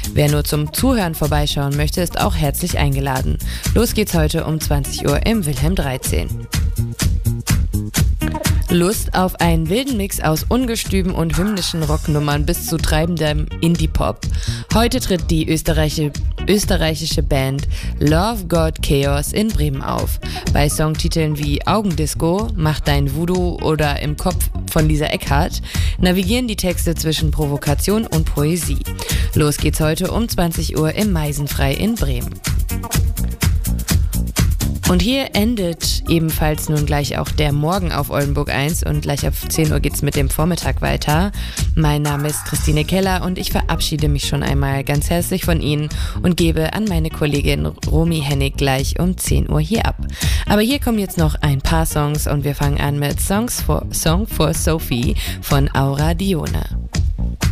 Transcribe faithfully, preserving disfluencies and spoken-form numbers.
Wer nur zum Zuhören vorbeischauen möchte, ist auch herzlich eingeladen. Los geht's heute um zwanzig Uhr im Wilhelm dreizehn. Lust auf einen wilden Mix aus ungestümen und hymnischen Rocknummern bis zu treibendem Indie-Pop? Heute tritt die österreichische, österreichische Band Love God Chaos in Bremen auf. Bei Songtiteln wie Augendisco, Mach dein Voodoo oder Im Kopf von Lisa Eckhardt navigieren die Texte zwischen Provokation und Poesie. Los geht's heute um zwanzig Uhr im Meisenfrei in Bremen. Und hier endet ebenfalls nun gleich auch der Morgen auf Oldenburg eins und gleich ab zehn Uhr geht's mit dem Vormittag weiter. Mein Name ist Christine Keller und ich verabschiede mich schon einmal ganz herzlich von Ihnen und gebe an meine Kollegin Romy Hennig gleich um zehn Uhr hier ab. Aber hier kommen jetzt noch ein paar Songs und wir fangen an mit Songs for, Song for Sophie von Aura Dione.